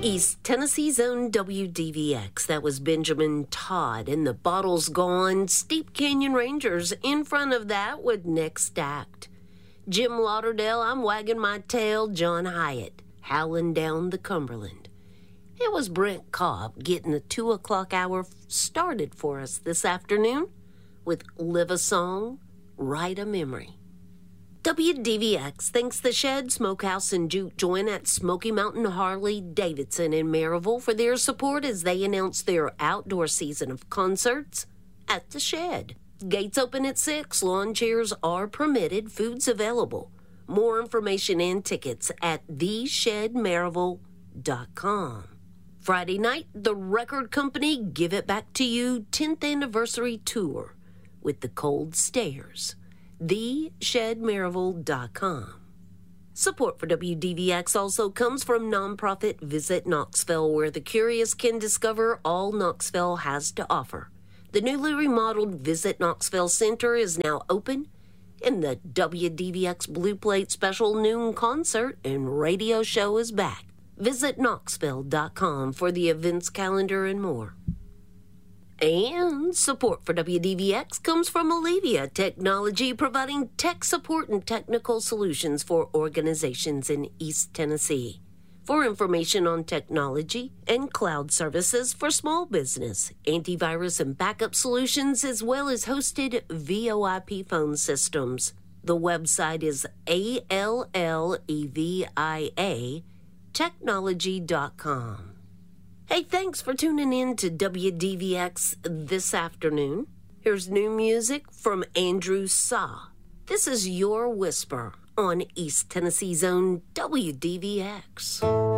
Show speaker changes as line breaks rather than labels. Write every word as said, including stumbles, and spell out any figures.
East Tennessee's own W D V X. That was Benjamin Todd and the Bottles Gone. Steep Canyon Rangers in front of that with Next Act. Jim Lauderdale, I'm Wagging My Tail. John Hyatt, Howling Down the Cumberland. It was Brent Cobb getting the two o'clock hour started for us this afternoon with Live a Song, Write a Memory. W D V X thanks the Shed, Smokehouse, and Juke Joint at Smoky Mountain Harley Davidson in Maryville for their support as they announce their outdoor season of concerts at the Shed. Gates open at six. Lawn chairs are permitted. Food's available. More information and tickets at the shed maryville dot com. Friday night, the record company Give It Back to You tenth Anniversary Tour with the Cold Stairs. the shed maryville dot com. Support for W D V X also comes from nonprofit Visit Knoxville, where the curious can discover all Knoxville has to offer. The newly remodeled Visit Knoxville Center is now open, and the W D V X Blue Plate Special Noon Concert and Radio Show is back. Visit knoxville dot com for the events calendar and more. And support for W D V X comes from Allevia Technology, providing tech support and technical solutions for organizations in East Tennessee. For information on technology and cloud services for small business, antivirus and backup solutions, as well as hosted V O I P phone systems, the website is A L L E V I A technology dot com. Hey, thanks for tuning in to W D V X this afternoon. Here's new music from Andrew Saw. This is Your Whisper on East Tennessee's own W D V X.